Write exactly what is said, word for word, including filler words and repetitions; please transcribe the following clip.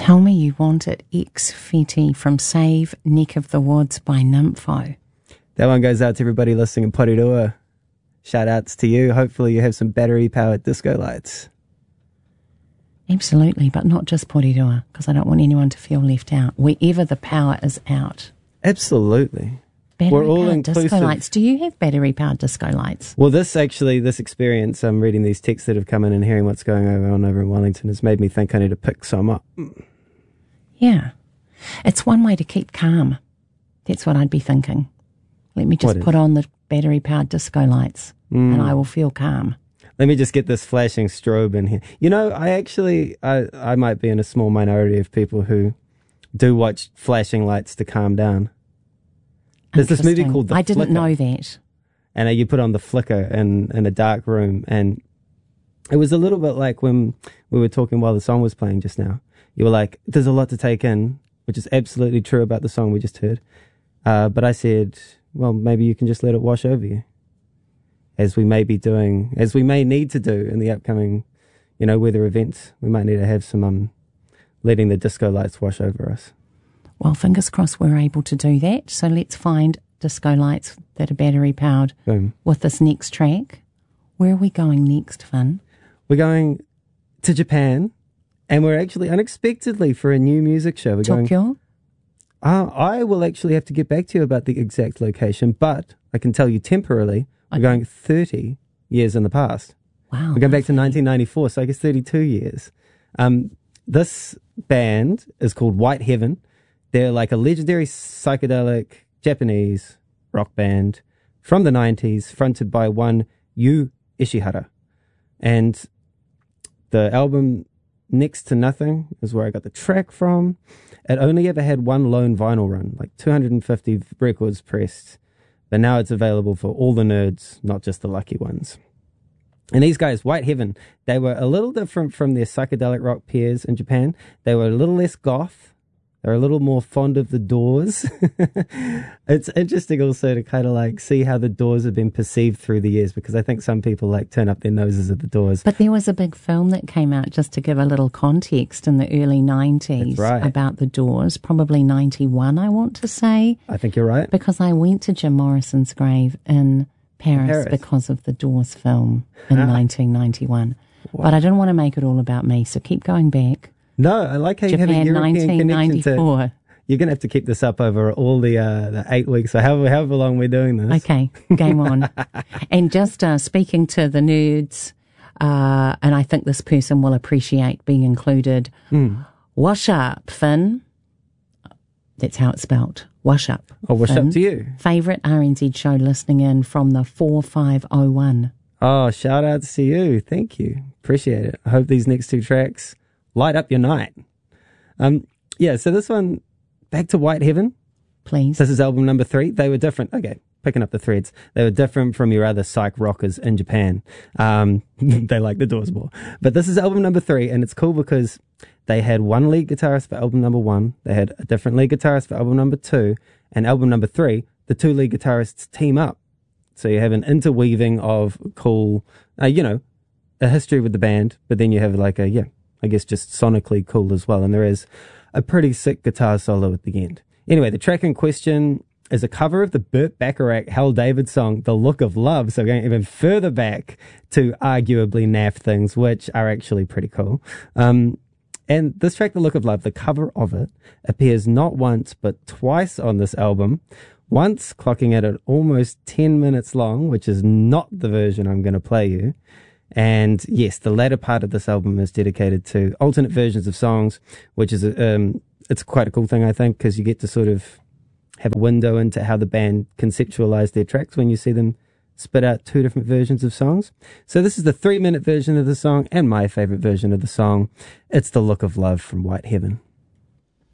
Tell Me You Want It, Ex Feti from Save Neck of the Woods by Nympho. That one goes out to everybody listening in Porirua. Shout outs to you. Hopefully you have some battery powered disco lights. Absolutely, but not just Porirua, because I don't want anyone to feel left out. Wherever the power is out. Absolutely. Battery We're all powered inclusive. disco lights. Do you have battery powered disco lights? Well, this actually, this experience, I'm reading these texts that have come in and hearing what's going on over in Wellington has made me think I need to pick some up. Yeah. It's one way to keep calm. That's what I'd be thinking. Let me just put on the battery powered disco lights mm. and I will feel calm. Let me just get this flashing strobe in here. You know, I actually, I, I might be in a small minority of people who do watch flashing lights to calm down. There's this movie called The I didn't Flicker, know that. And uh, you put on the flicker in, in a dark room. And it was a little bit like when we were talking while the song was playing just now. You were like, there's a lot to take in, which is absolutely true about the song we just heard. Uh, but I said, well, maybe you can just let it wash over you. As we may be doing, as we may need to do in the upcoming, you know, weather events. We might need to have some um, letting the disco lights wash over us. Well, fingers crossed we're able to do that. So let's find disco lights that are battery powered Boom. With this next track. Where are we going next, Finn? We're going to Japan, and we're actually unexpectedly for a new music show. We're Tokyo? Going, uh, I will actually have to get back to you about the exact location, but I can tell you temporarily we're okay. going thirty years in the past. Wow. We're going back to nineteen ninety-four, so I guess thirty-two years. Um, this band is called White Heaven. They're like a legendary psychedelic Japanese rock band from the nineties, fronted by one Yu Ishihara. And the album Next to Nothing is where I got the track from. It only ever had one lone vinyl run, like two hundred fifty records pressed. But now it's available for all the nerds, not just the lucky ones. And these guys, White Heaven, they were a little different from their psychedelic rock peers in Japan. They were a little less goth. They're a little more fond of the Doors. It's interesting also to kind of like see how the Doors have been perceived through the years, because I think some people like turn up their noses at the Doors. But there was a big film that came out, just to give a little context, in the early nineties right. about the Doors, probably ninety-one, I want to say. I think you're right. Because I went to Jim Morrison's grave in Paris, Paris. because of the Doors film in ah. nineteen ninety-one. Wow. But I didn't want to make it all about me, so keep going back. No, I like how you have a European connection to. You're going to have to keep this up over all the uh, the eight weeks or however, however long we're doing this. Okay, game on. And just uh, speaking to the nerds, uh, and I think this person will appreciate being included. Mm. Wash up, Finn. That's how it's spelt. Wash up. Oh, wash Finn. up to you. Favourite R N Z show listening in from the four five oh one. Oh, shout out to you. Thank you. Appreciate it. I hope these next two tracks light up your night. Um, yeah, so this one, back to White Heaven. Please. This is album number three. They were different. Okay, picking up the threads. They were different from your other psych rockers in Japan. Um, they like the Doors more. But this is album number three, and it's cool because they had one lead guitarist for album number one. They had a different lead guitarist for album number two. And album number three, the two lead guitarists team up. So you have an interweaving of cool, uh, you know, a history with the band, but then you have like a, yeah, I guess just sonically cool as well. And there is a pretty sick guitar solo at the end. Anyway, the track in question is a cover of the Burt Bacharach Hal David song, The Look of Love. So going even further back to arguably naff things, which are actually pretty cool. Um, and this track, The Look of Love, the cover of it, appears not once, but twice on this album. Once clocking it at almost ten minutes long, which is not the version I'm going to play you. And yes, the latter part of this album is dedicated to alternate versions of songs, which is, a, um, it's quite a cool thing, I think, because you get to sort of have a window into how the band conceptualize their tracks when you see them spit out two different versions of songs. So this is the three minute version of the song and my favorite version of the song. It's The Look of Love from White Heaven.